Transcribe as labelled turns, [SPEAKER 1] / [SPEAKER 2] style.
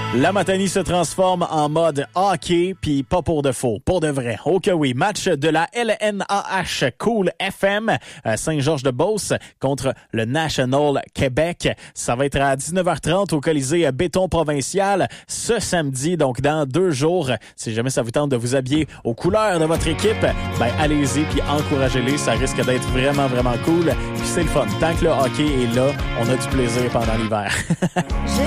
[SPEAKER 1] La Matanie se transforme en mode hockey, puis pas pour de faux, pour de vrai. Oh que oui, match de la LNAH Cool FM Saint-Georges-de-Beauce contre le National Québec. Ça va être à 19h30 au Colisée Béton Provincial ce samedi, donc dans 2 jours. Si jamais ça vous tente de vous habiller aux couleurs de votre équipe, ben allez-y puis encouragez-les. Ça risque d'être vraiment, vraiment cool. Puis c'est le fun. Tant que le hockey est là, on a du plaisir pendant l'hiver.